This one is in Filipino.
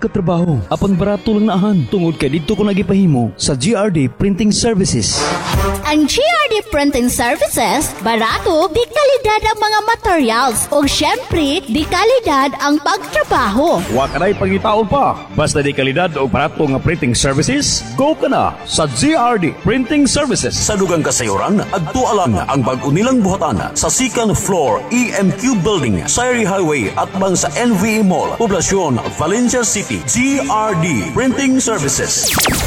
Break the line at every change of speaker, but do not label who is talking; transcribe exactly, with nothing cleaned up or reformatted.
katrabaho. Apan barato lang naahan. Tungod kay dito ko nagipahimo sa G R D Printing Services.
Ang G R D Printing Services, barato, di kalidad ang mga materials o syempre, di kalidad ang pagtrabaho.
Wa ka na'y pangitaon pa. Basta di kalidad o barato nga printing services, go ka na sa G R D Printing Services.
Sa dugang kasayuran, adto alang ang bag-o nilang buhatan sa second floor E M Q Building, Sayri Highway at bang sa N V A Mall, Poblacion, Valencia City. G R D Printing Services.